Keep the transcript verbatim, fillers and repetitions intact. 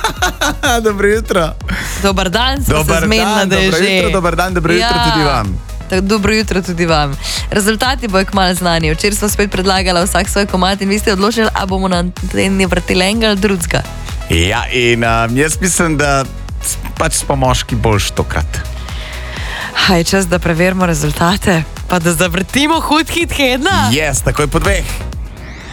Dobro jutro. Dobar dan, smo Dobar se zmenili, da je dobro že. jutro, dobar dan, dobro jutro Ja. tudi vam. Tako, dobro jutro tudi vam. Rezultati bojo kmalu znani. Včeraj smo spet predlagali vsak svoj komad in vi ste odločili, a bomo na tedni vrteli enega ali drugega. Ja, in um, jaz mislim, da pač smo moški boljši tokrat. Aj čas, da preverimo rezultate, pa da zavrtimo hud hit tedna. Yes, takoj po dveh.